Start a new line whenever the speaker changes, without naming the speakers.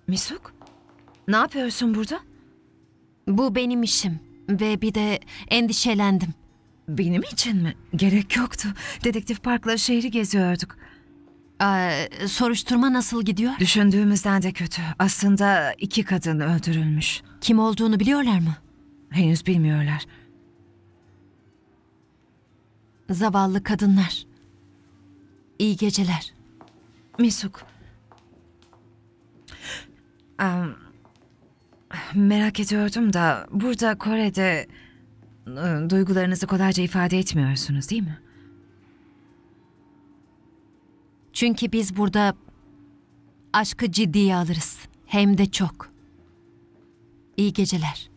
Misuk, ne yapıyorsun burada?
Bu benim işim ve bir de endişelendim.
Benim için mi? Gerek yoktu. Dedektif Park'la şehri geziyorduk.
Soruşturma nasıl gidiyor?
Düşündüğümüzden de kötü. Aslında 2 kadın öldürülmüş.
Kim olduğunu biliyorlar mı?
Henüz bilmiyorlar.
Zavallı kadınlar. İyi geceler.
Misuk. Merak ediyordum da burada Kore'de duygularınızı kolayca ifade etmiyorsunuz değil mi?
Çünkü biz burada aşkı ciddiye alırız. Hem de çok. İyi geceler.